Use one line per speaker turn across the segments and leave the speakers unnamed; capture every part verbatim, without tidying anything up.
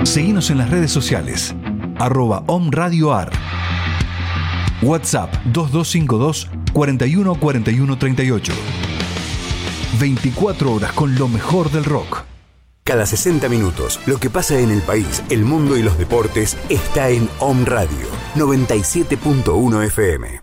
Seguinos en las redes sociales, arroba omradioar. WhatsApp dos dos cinco dos, cuatro uno cuatro uno tres ocho. veinticuatro horas con lo mejor del rock.
Cada sesenta minutos, lo que pasa en el país, el mundo y los deportes está en Om Radio noventa y siete punto uno F M.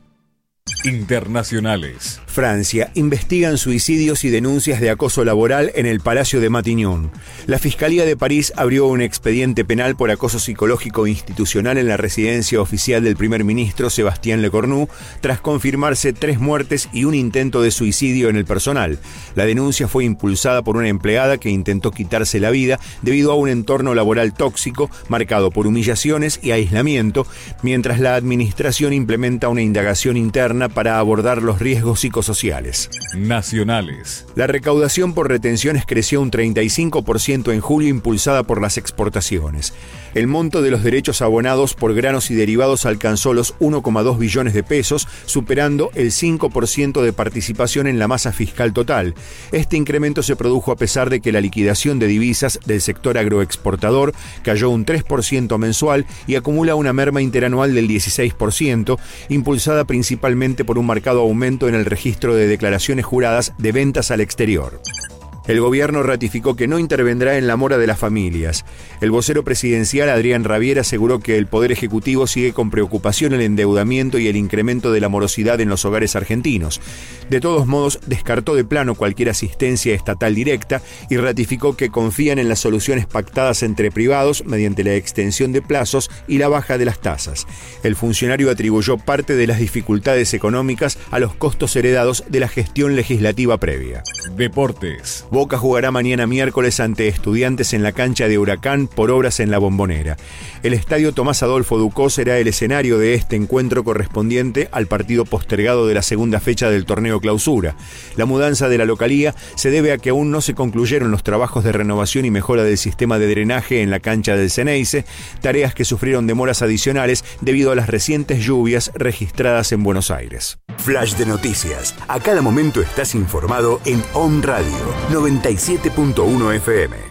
Internacionales.
Francia, investigan suicidios y denuncias de acoso laboral en el Palacio de Matignon. La Fiscalía de París abrió un expediente penal por acoso psicológico institucional en la residencia oficial del primer ministro Sébastien Lecornu, tras confirmarse tres muertes y un intento de suicidio en el personal. La denuncia fue impulsada por una empleada que intentó quitarse la vida debido a un entorno laboral tóxico marcado por humillaciones y aislamiento, mientras la administración implementa una indagación interna para abordar los riesgos psicosociales.
Nacionales.
La recaudación por retenciones creció un treinta y cinco por ciento en julio, impulsada por las exportaciones. El monto de los derechos abonados por granos y derivados alcanzó los uno coma dos billones de pesos, superando el cinco por ciento de participación en la masa fiscal total. Este incremento se produjo a pesar de que la liquidación de divisas del sector agroexportador cayó un tres por ciento mensual y acumula una merma interanual del dieciséis por ciento, impulsada principalmente por un marcado aumento en el registro de declaraciones juradas de ventas al exterior. El gobierno ratificó que no intervendrá en la mora de las familias. El vocero presidencial Adrián Rabier aseguró que el Poder Ejecutivo sigue con preocupación el endeudamiento y el incremento de la morosidad en los hogares argentinos. De todos modos, descartó de plano cualquier asistencia estatal directa y ratificó que confían en las soluciones pactadas entre privados mediante la extensión de plazos y la baja de las tasas. El funcionario atribuyó parte de las dificultades económicas a los costos heredados de la gestión legislativa previa.
Deportes.
Boca jugará mañana miércoles ante Estudiantes en la cancha de Huracán por obras en La Bombonera. El estadio Tomás Adolfo Ducó será el escenario de este encuentro correspondiente al partido postergado de la segunda fecha del torneo Clausura. La mudanza de la localía se debe a que aún no se concluyeron los trabajos de renovación y mejora del sistema de drenaje en la cancha del Ceneice, tareas que sufrieron demoras adicionales debido a las recientes lluvias registradas en Buenos Aires.
Flash de noticias. A cada momento estás informado en Om Radio noventa y siete punto uno F M.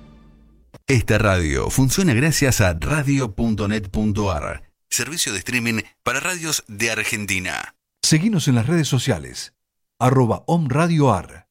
Esta radio funciona gracias a radio punto net punto a r, servicio de streaming para radios de Argentina. Seguinos en las redes sociales, arroba omradioar.